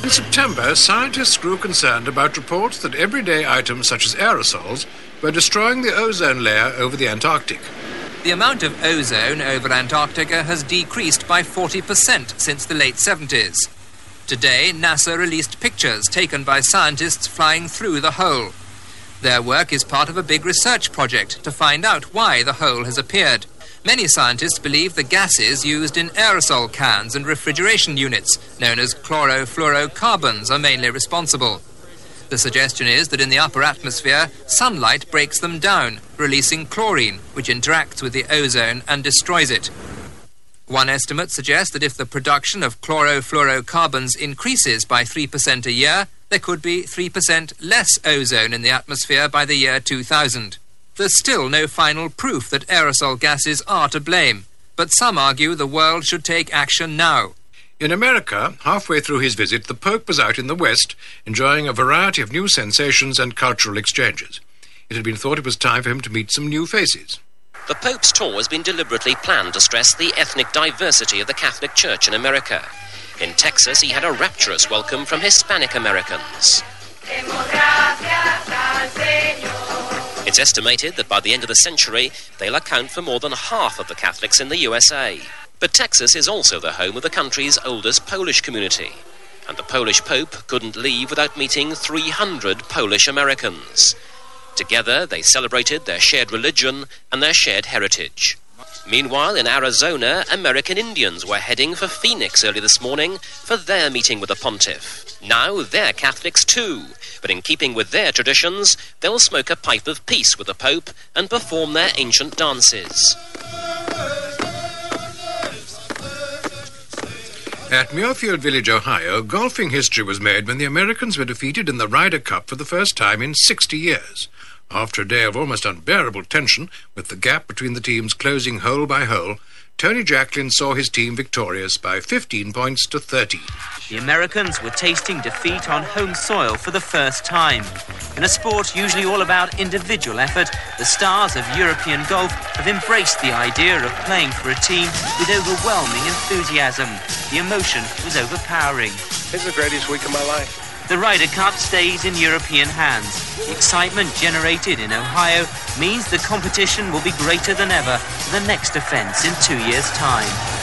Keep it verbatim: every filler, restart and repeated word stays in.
In September, scientists grew concerned about reports that everyday items such as aerosols were destroying the ozone layer over the Antarctic. The amount of ozone over Antarctica has decreased by forty percent since the late seventies. Today, NASA released pictures taken by scientists flying through the hole. Their work is part of a big research project to find out why the hole has appeared. Many scientists believe the gases used in aerosol cans and refrigeration units, known as chlorofluorocarbons, are mainly responsible. The suggestion is that in the upper atmosphere, sunlight breaks them down, releasing chlorine, which interacts with the ozone and destroys it. One estimate suggests that if the production of chlorofluorocarbons increases by three percent a year, there could be three percent less ozone in the atmosphere by the year two thousand. There's still no final proof that aerosol gases are to blame, but some argue the world should take action now. In America, halfway through his visit, the Pope was out in the West, enjoying a variety of new sensations and cultural exchanges. It had been thought it was time for him to meet some new faces. The Pope's tour has been deliberately planned to stress the ethnic diversity of the Catholic Church in America. In Texas, he had a rapturous welcome from Hispanic Americans. It's estimated that by the end of the century, they'll account for more than half of the Catholics in the U S A. But Texas is also the home of the country's oldest Polish community. And the Polish Pope couldn't leave without meeting three hundred Polish Americans. Together, they celebrated their shared religion and their shared heritage. Meanwhile, in Arizona, American Indians were heading for Phoenix early this morning for their meeting with the pontiff. Now they're Catholics too, but in keeping with their traditions, they'll smoke a pipe of peace with the Pope and perform their ancient dances. At Muirfield Village, Ohio, golfing history was made when the Americans were defeated in the Ryder Cup for the first time in sixty years. After a day of almost unbearable tension, with the gap between the teams closing hole by hole, Tony Jacklin saw his team victorious by fifteen points to thirteen. The Americans were tasting defeat on home soil for the first time. In a sport usually all about individual effort, the stars of European golf have embraced the idea of playing for a team with overwhelming enthusiasm. The emotion was overpowering. It's the greatest week of my life. The Ryder Cup stays in European hands. The excitement generated in Ohio means the competition will be greater than ever for the next offence in two years' time.